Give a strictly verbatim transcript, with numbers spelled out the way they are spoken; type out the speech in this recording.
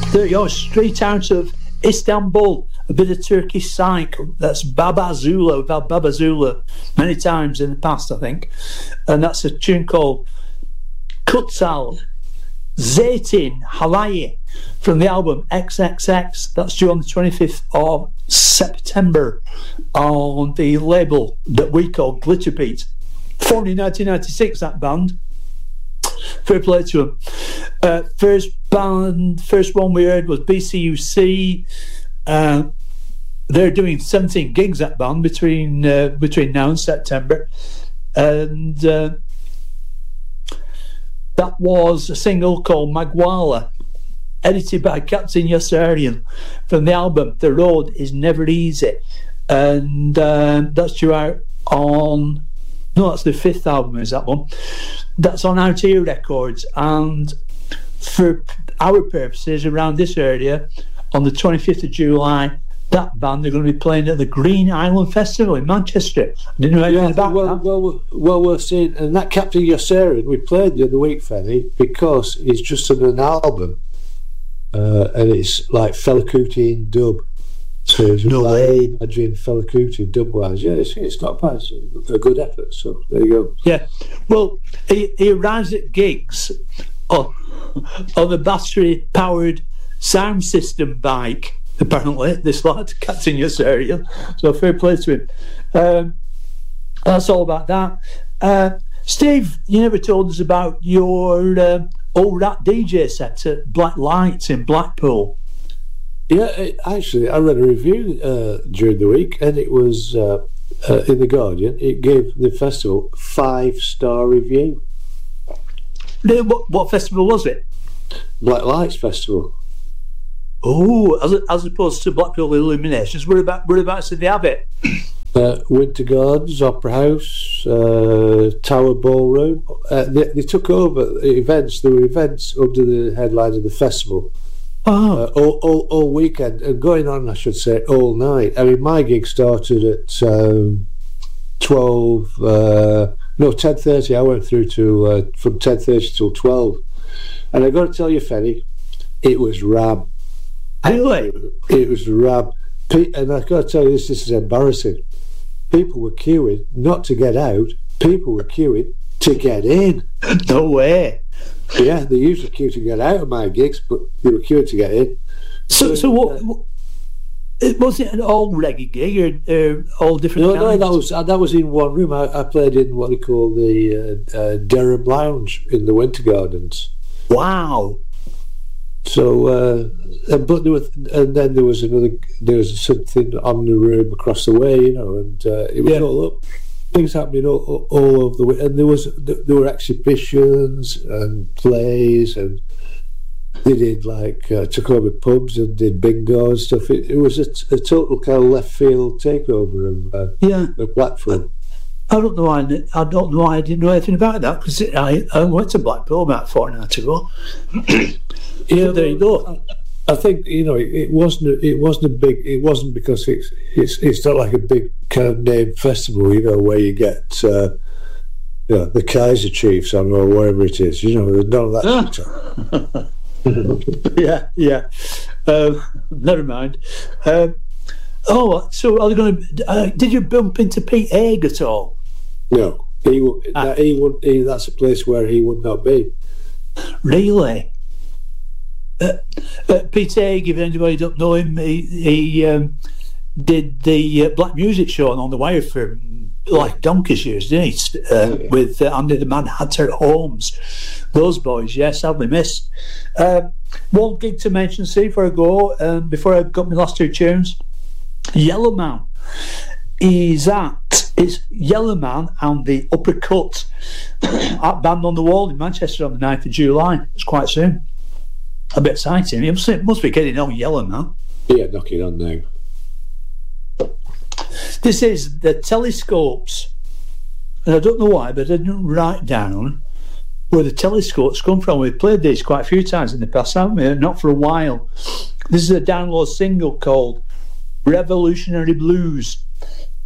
You're straight out of Istanbul, a bit of Turkish psych. That's Baba Zula. We've had Baba Zula many times in the past, I think. And that's a tune called Kutsal Zeytin Halayi from the album X X X. That's due on the twenty-fifth of September on the label that we call Glitterbeat. Formed in nineteen ninety-six, that band. Fair play to them. Uh, first band, first one we heard was B C U C. Uh, they're doing seventeen gigs, that band, between uh, between now and September. And uh, that was a single called Magwala, edited by Captain Yossarian, from the album The Road Is Never Easy. And uh, that's due out on... No, that's the fifth album, is that one. That's on Out Here Records. And for our purposes, around this area, on the twenty-fifth of July, that band are going to be playing at the Green Island Festival in Manchester. I didn't know anything yeah, about well, that. Well, well, we're seeing, and that Captain Yossarian we played the other week, Fenny, because he's just done an album, uh, and it's like Fela Kuti in dub. So it's no like way. Imagine Fela Kuti dub wise. Yeah, it's, it's not bad. It's a good effort. So there you go. Yeah. Well, he, he arrives at gigs on, on a battery powered sound system bike. Apparently, this lad, Captain Yossarian. So fair play to him. Um, that's all about that. Uh, Steve, you never told us about your uh, old rat D J set at Black Lights in Blackpool. Yeah, it, actually, I read a review uh, during the week, and it was uh, uh, in The Guardian. It gave the festival five-star review. What, what festival was it? Black Lights Festival. Oh, as, as opposed to Blackpool Illuminations, whereabouts, whereabouts did they have it? Uh, Winter Gardens, Opera House, uh, Tower Ballroom. Uh, they, they took over the events. There were events under the headline of the festival. Oh. Uh, all, all, all weekend, and going on, I should say, all night. I mean, my gig started at um, twelve, uh, no, ten thirty. I went through to uh, from ten thirty till twelve. And I've got to tell you, Fenny, it was ram. Anyway, it was ram. And I've got to tell you this, this is embarrassing. People were queuing not to get out, people were queuing to get in. No way. Yeah, they usually queue to get out of my gigs, but they were queuing to get in. So, so what? what was it an all reggae gig or uh, all different? No, kinds? no, that was uh, that was in one room. I, I played in what they call the uh, uh, Durham Lounge in the Winter Gardens. Wow. So, uh, and, but there was, and then there was another. There was something on the room across the way, you know, and uh, it was yeah. all up. Things happening all, all over the way, and there was there were exhibitions and plays, and they did like uh, took over pubs and did bingo and stuff. It, it was a, a total kind of left field takeover of uh, yeah. the platform. I don't know why I don't know why I didn't know anything about that, because I, I went to Blackpool about a fortnight ago. Yeah, there you go. I think, you know, it, it wasn't it wasn't a big it wasn't because it's it's it's not like a big kind of name festival, you know, where you get uh, you know, the Kaiser Chiefs on or whatever it is, you know, there's none of that. yeah, yeah. Um, never mind. Um, oh, so are they going to? Uh, did you bump into Pete Haig at all? No, he ah. that, he would. He, that's a place where he would not be. Really? Uh, uh, Pete Haig, if anybody don't know him, he, he um, did the uh, Black Music Show on The Wire for like donkey's years, didn't he? Uh, with uh, Andy the Mad Hatter Holmes. Those boys, yes, sadly missed. Uh, one gig to mention, see, before I go, um, before I got my last two tunes, Yellowman. He's at it's Yellowman and the Uppercut at Band on the Wall in Manchester on the ninth of July. It's quite soon. A bit exciting. It must, it must be getting on Yellowman. Yeah, knocking on now. This is the Telescopes, and I don't know why, but I didn't write down where the Telescopes come from. We've played these quite a few times in the past, haven't we? Not for a while. This is a download single called Revolutionary Blues.